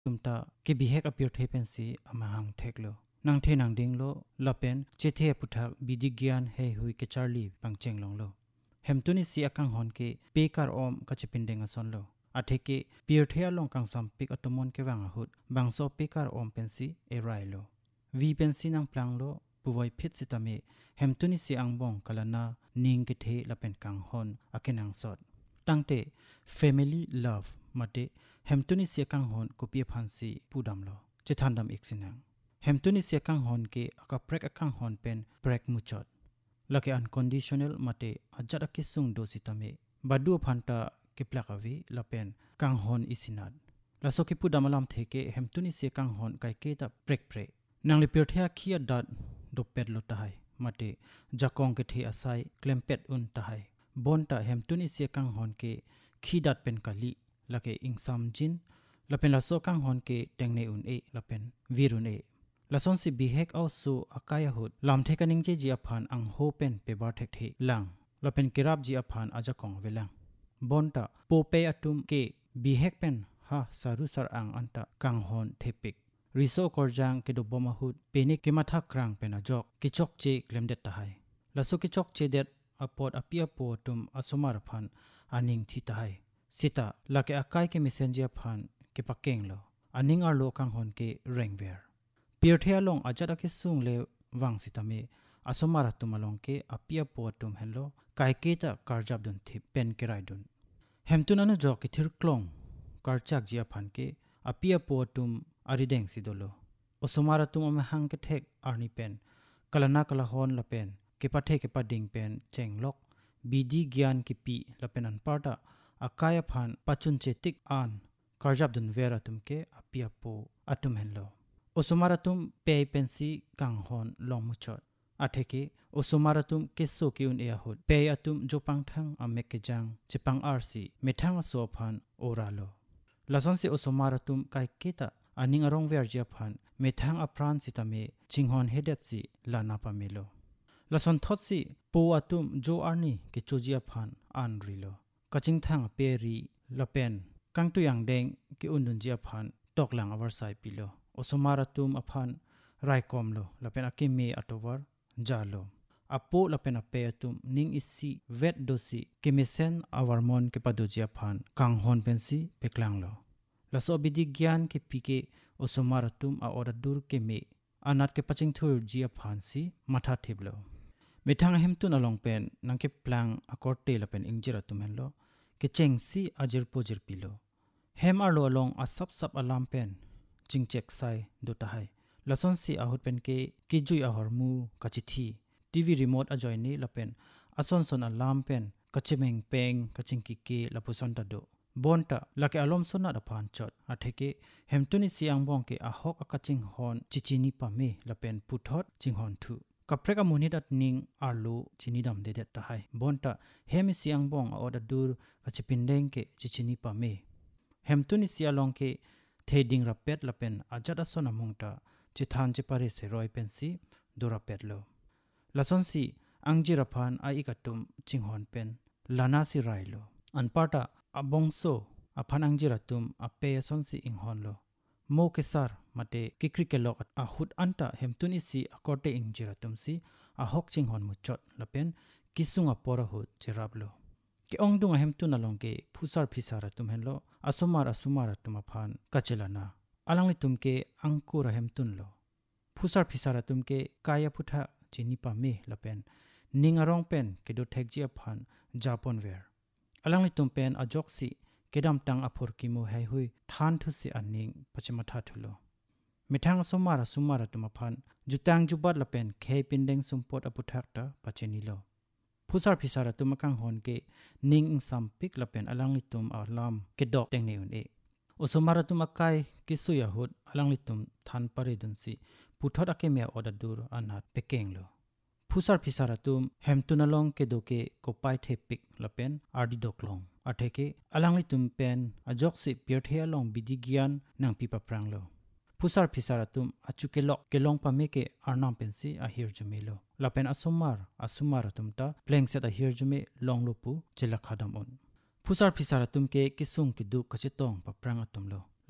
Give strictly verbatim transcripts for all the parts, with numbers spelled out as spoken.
tumta ke bihek appear the pensi amahang theklo nang the nang ding lo lapen chethe puthak bidigyan he hui ke charli pangcheng long lo hemtuni si akang hon ke pekar om kachipindeng ason lo atheke peer thea long kang sampik atomon ke wanga hut bangso pekar om pensi erai lo vi pensi nang plang lo puwai phit sitame hemtuni si angbong kalana ning ke the lapen kang hon akenang sot tangte family love mate hemtuni si kang hon kopie phansi pudam lo chethandam iksinang hemtuni si kang hon ke aka prek akang hon pen prek muchot lake unconditional mate ajat akisung do sitame badu phanta ke plakawi lapen kang hon isinat laso ke pudam alam theke hemtuni si kang hon kai ke ta prek pre nang le pirthia khia dat do pet lo tahai mate jakong ke the asai klempet un tahai bonta hemtuni si kang hon ke khidat pen kali lake ingsam jin lapen laso kang hon ke tengne un e lapen virun e lason si bihek also akaya hut lam thekaning je ji aphan ang ho pen pe bar thek the lang lapen kirap ji aphan aja kong velang bonta pope atum ke bihek pen ha saru sar ang anta kang hon thepik riso korjang ke do boma hut peni ke matha krang pen ajok ke chok che klemdet tahai laso ke chok che det apot apia po tum asomar phan aning thi tahai sita lake akai ke messenger phan ke pakeng lo aning ar lo kang hon ke rengver pirthia long ajata ke sung le wang sitame asomara tumalong ke apia po tum hello kai ke ta karjab dun thi pen ke rai dun hemtun anu jok ke thir klong karchak jia phan ke apia po tum arideng sidolo osomara tum am hang ke thek arni pen kalana kala hon la pen ke pathe ke pading pen chenglok bidi gyan ki pi la pen an parta akaya phan pachun che tik an karjab dun vera tum ke apia po atum hello osomaratum pe pensi kang hon long muchot atheke osomaratum keso ke un e hot pe atum jopang thang amek ke jang chepang rc methang so phan oralo lason se osomaratum kai keta aning arong ver ja phan methang apran sitame chinghon hedet si lana pamelo lason thot si po atum jo arni ke chojia phan an rilo kaching thang pe ri lapen kang tu yang deng ke unun jia phan toklang awar sai pilo osomaratum aphan raikom lo lapen akimi atovar jalo apo lapen ape atum ning isi vet dosi kemisen awarmon ke padojia phan kang hon pensi peklang lo laso bidigyan ke pike osomaratum a oradur ke me anat ke paching thur jia phan si matha thiblo mithang hemtun along pen nangke plang akorte lapen ingjiratum hello ke chengsi ajir pojir pilo hem arlo along asap sap alam pen chingchek sai do tahai lason si ahut pen ke kijui ahormu kachithi tv remote ajoi ni lapen ason son alam pen kachimeng peng kachingki ke lapuson ta do bonta lake alom sona da phan chot atheke hemtuni siang bong ke ahok akaching hon chichini pa me lapen puthot chinghon thu kapreka munidat ning arlo chinidam dedet tahai bonta hem siang bong oda dur kachipindeng ke chichini pa me hemtuni sialong ke theding rapet lapen ajada sona mungta chithan che pare se roi pensi dorapet lo lason si angjira phan ai ikatum chinghon pen lana si railo anparta abongso aphan angjira tum ape son si inghon lo mo kesar mate kikrikelok ahut anta hemtuni si akote ingjira tum si ahok chinghon muchot lapen kisunga pora hut cherablo ke ongdung hemtun along ke phusar phisara tum hello asomar asumar tum aphan kachelana alangli tum ke angkur hemtun lo phusar phisara tum ke kaya phutha chini pa me lapen ningarong pen ke do thekji aphan japon ver alangli tum pen ajoksi kedam tang aphur kimu hai hui than thu si aning pachimatha thulo mithang asomar asumar tum aphan jutang jubat lapen khe pindeng sumpot aputhak ta pacheni lo phusar phisara tum kang hon ke ning sampik lapen alangli tum alam ke dok tengne un e osomara tum akai kisuya hut alangli tum than pare dunsi puthot akemia odadur anat pekeng lo phusar phisara tum hemtunalong ke doke kopai thepik lapen ardi doklong atheke alangli tum pen ajok si pirthia long bidigyan nang pipa prang lo phusar phisara tum achukelok kelong pameke arnam pensi ahir jumelo lapen asomar asumar tumta plengset ahir jume longlopu chela khadam on phusar phisara tum ke kisung ki du kachitong paprang atumlo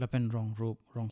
lapen rong rup rong